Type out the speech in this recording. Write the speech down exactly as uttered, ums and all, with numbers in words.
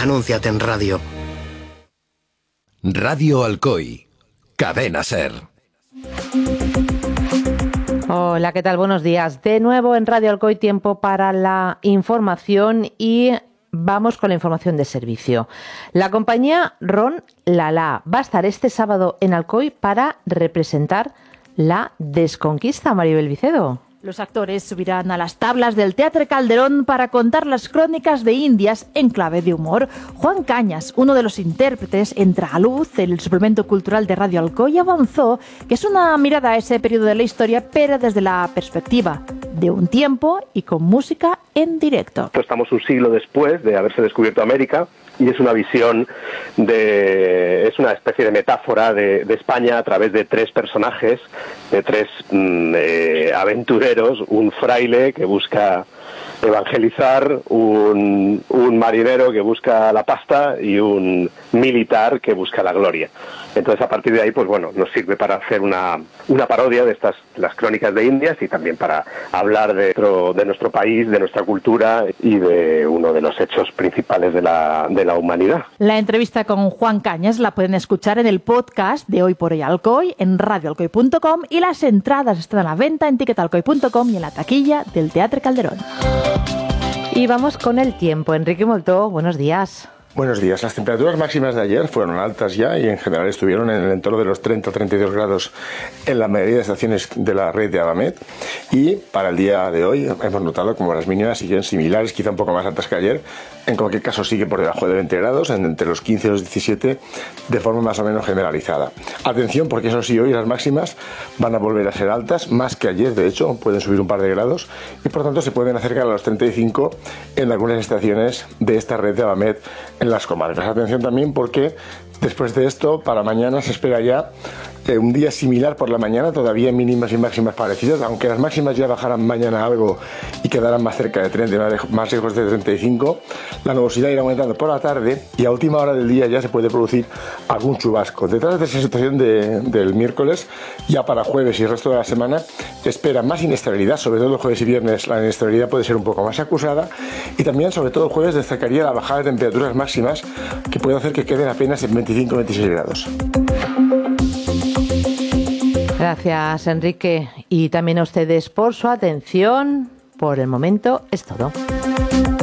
Anúnciate en radio. Radio Alcoy, Cadena SER. Hola, ¿qué tal? Buenos días. De nuevo en Radio Alcoy, tiempo para la información y vamos con la información de servicio. La compañía Ron Lala va a estar este sábado en Alcoy para representar la Desconquista. Maribel Vicedo. Los actores subirán a las tablas del Teatre Calderón para contar las crónicas de Indias en clave de humor. Juan Cañas, uno de los intérpretes, entra a luz. El suplemento cultural de Radio Alcoy avanzó que es una mirada a ese periodo de la historia, pero desde la perspectiva de un tiempo y con música en directo. Estamos un siglo después de haberse descubierto América. Y es una visión de, es una especie de metáfora de, de España a través de tres personajes, de tres mm, eh, aventureros, un fraile que busca evangelizar, un, un marinero que busca la pasta y un militar que busca la gloria. Entonces, a partir de ahí, pues bueno, nos sirve para hacer una, una parodia de estas, las crónicas de Indias, y también para hablar de nuestro, de nuestro país, de nuestra cultura y de uno de los hechos principales de la, de la humanidad. La entrevista con Juan Cañas la pueden escuchar en el podcast de Hoy por Hoy Alcoy, en radio alcoy punto com, y las entradas están a la venta en ticket alcoy punto com y en la taquilla del Teatre Calderón. Y vamos con el tiempo. Enrique Moltó, buenos días. Buenos días. Las temperaturas máximas de ayer fueron altas ya y en general estuvieron en el entorno de los treinta a treinta y dos grados en la mayoría de estaciones de la red de Avamet, y para el día de hoy hemos notado como las mínimas siguen similares, quizá un poco más altas que ayer. En cualquier caso sigue por debajo de veinte grados, entre los quince y los diecisiete, de forma más o menos generalizada. Atención, porque eso sí, hoy las máximas van a volver a ser altas, más que ayer, de hecho, pueden subir un par de grados y por tanto se pueden acercar a los treinta y cinco en algunas estaciones de esta red de Avamet en las comarcas. Atención también porque después de esto, para mañana se espera ya eh, un día similar por la mañana, todavía mínimas y máximas parecidas, aunque las máximas ya bajarán mañana algo y quedarán más cerca de treinta, más lejos de treinta y cinco. La nubosidad irá aumentando por la tarde y a última hora del día ya se puede producir algún chubasco. Detrás de esa situación de, del miércoles, ya para jueves y el resto de la semana, espera más inestabilidad, sobre todo el jueves y viernes la inestabilidad puede ser un poco más acusada, y también sobre todo el jueves destacaría la bajada de temperaturas máximas que puede hacer que queden apenas en veinticinco a veintiséis grados. Gracias, Enrique, y también a ustedes por su atención. Por el momento es todo.